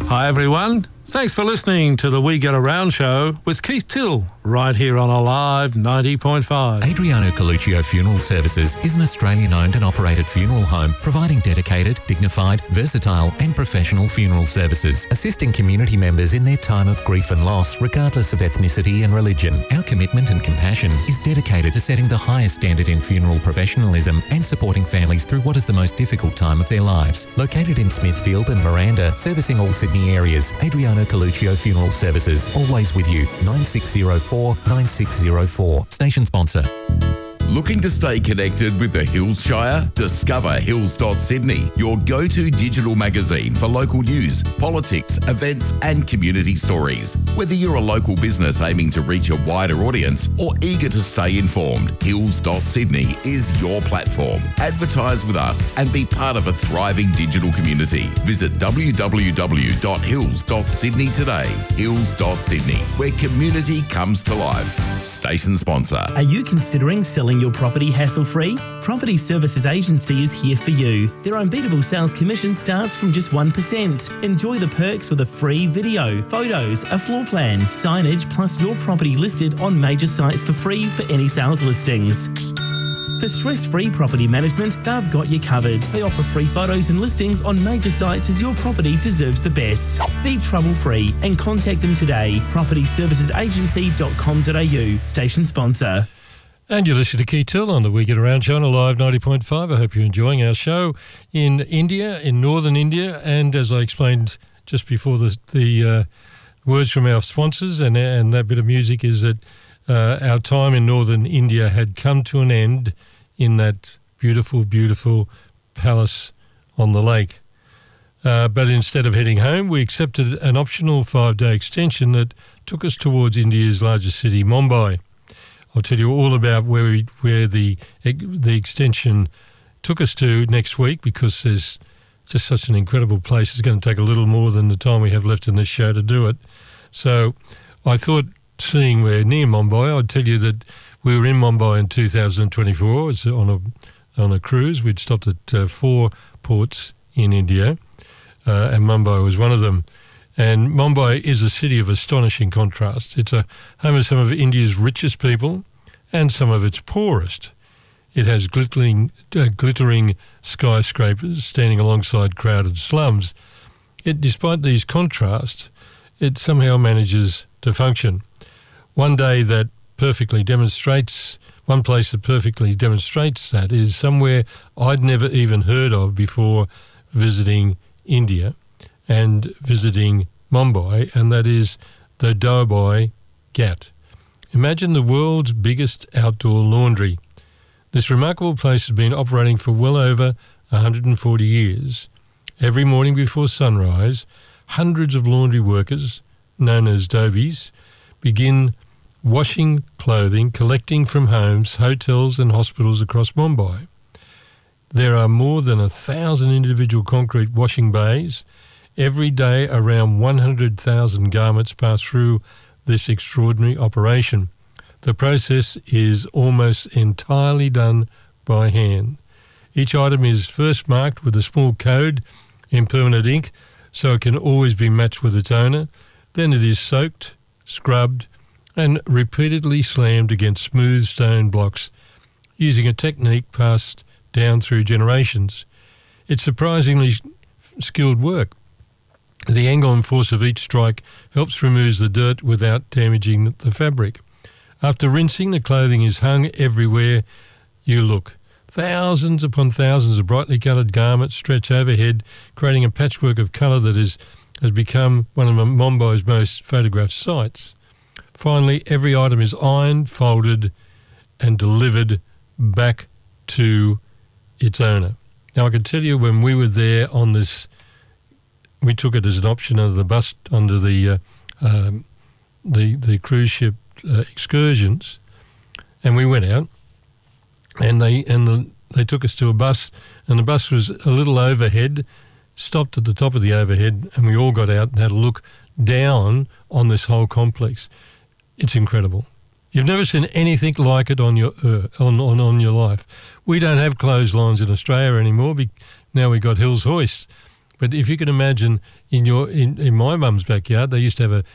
Hi everyone, thanks for listening to the We Get Around show with Keith Till, right here on Alive 90.5. Adriano Coluccio Funeral Services is an Australian-owned and operated funeral home providing dedicated, dignified, versatile and professional funeral services, assisting community members in their time of grief and loss regardless of ethnicity and religion. Our commitment and compassion is dedicated to setting the highest standard in funeral professionalism and supporting families through what is the most difficult time of their lives. Located in Smithfield and Miranda, servicing all Sydney areas, Adriano Coluccio Funeral Services, always with you. 9604. Station sponsor. Looking to stay connected with the Hills Shire? Discover Hills.Sydney, your go-to digital magazine for local news, politics, events and community stories. Whether you're a local business aiming to reach a wider audience or eager to stay informed, Hills.Sydney is your platform. Advertise with us and be part of a thriving digital community. Visit www.hills.sydney today. Hills.Sydney, where community comes to life. Station sponsor. Are you considering selling your property hassle-free? Property Services Agency is here for you. Their unbeatable sales commission starts from just 1%. Enjoy the perks with a free video, photos, a floor plan, signage, plus your property listed on major sites for free for any sales listings. For stress-free property management, they've got you covered. They offer free photos and listings on major sites as your property deserves the best. Be trouble-free and contact them today. propertyservicesagency.com.au. Station sponsor. And you're listening to Keith Till on the We Get Around show on Alive 90.5. I hope you're enjoying our show in India, in northern India. And as I explained just before, the words from our sponsors and that bit of music is that our time in northern India had come to an end in that beautiful, beautiful palace on the lake. But instead of heading home, we accepted an optional 5-day extension that took us towards India's largest city, Mumbai. I'll tell you all about where the extension took us to next week, because there's just such an incredible place. It's going to take a little more than the time we have left in this show to do it. So I thought, seeing we're near Mumbai, I'd tell you that we were in Mumbai in 2024. It's on a cruise. We'd stopped at 4 ports in India, and Mumbai was one of them. And Mumbai is a city of astonishing contrast. It's a home of some of India's richest people and some of its poorest. It has glittering skyscrapers standing alongside crowded slums. Despite these contrasts, it somehow manages to function. One place that perfectly demonstrates that is somewhere I'd never even heard of before visiting India and visiting Mumbai, and that is the Dhaubai Ghat. Imagine the world's biggest outdoor laundry. This remarkable place has been operating for well over 140 years. Every morning before sunrise, hundreds of laundry workers, known as dhobies, begin washing clothing, collecting from homes, hotels and hospitals across Mumbai. There are more than 1,000 individual concrete washing bays. Every day, around 100,000 garments pass through this extraordinary operation. The process is almost entirely done by hand. Each item is first marked with a small code in permanent ink so it can always be matched with its owner. Then it is soaked, scrubbed, and repeatedly slammed against smooth stone blocks using a technique passed down through generations. It's surprisingly skilled work. The angle and force of each strike helps remove the dirt without damaging the fabric. After rinsing, the clothing is hung everywhere you look. Thousands upon thousands of brightly coloured garments stretch overhead, creating a patchwork of colour that has become one of Mumbai's most photographed sights. Finally, every item is ironed, folded and delivered back to its owner. Now, I can tell you, when we were there on this, we took it as an option under the bus, under the cruise ship excursions, and we went out, and they took us to a bus, and the bus was a little overhead, stopped at the top of the overhead, and we all got out and had a look down on this whole complex. It's incredible. You've never seen anything like it on your life. We don't have clotheslines in Australia anymore. Now we've got Hills Hoist. But if you can imagine in my mum's backyard, they used to have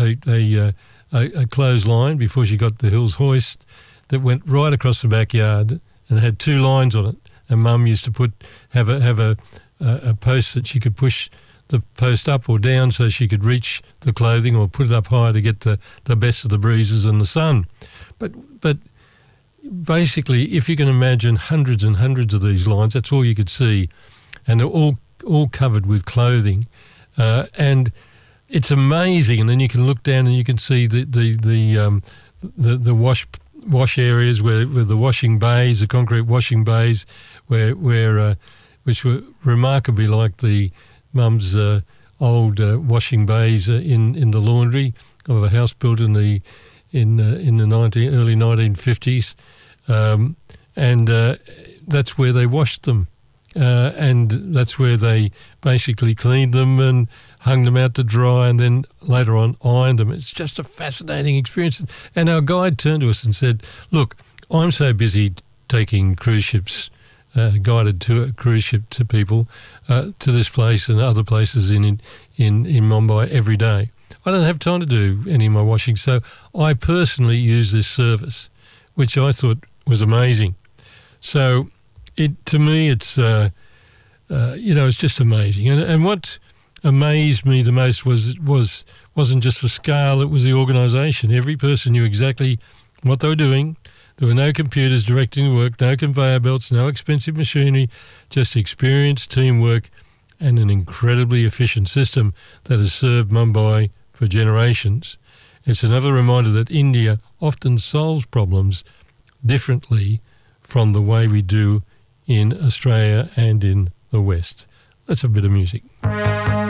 a clothesline before she got the Hills hoist that went right across the backyard and had 2 lines on it. And Mum used to have a post that she could push the post up or down so she could reach the clothing, or put it up higher to get the best of the breezes and the sun. But basically, if you can imagine hundreds and hundreds of these lines, that's all you could see, and they're all covered with clothing, and it's amazing. And then you can look down and you can see the wash areas where the washing bays, the concrete washing bays, which were remarkably like the Mum's old washing bays in the laundry of a house built in the early 1950s, and that's where they washed them, and that's where they basically cleaned them and hung them out to dry, and then later on ironed them. It's just a fascinating experience. And our guide turned to us and said, "Look, I'm so busy taking cruise ships." Guided cruise ship to people to this place and other places in Mumbai every day. I don't have time to do any of my washing, so I personally use this service, which I thought was amazing. So to me, it's it's just amazing. And what amazed me the most wasn't just the scale; it was the organisation. Every person knew exactly what they were doing. There were no computers directing the work, no conveyor belts, no expensive machinery, just experienced teamwork and an incredibly efficient system that has served Mumbai for generations. It's another reminder that India often solves problems differently from the way we do in Australia and in the West. Let's have a bit of music.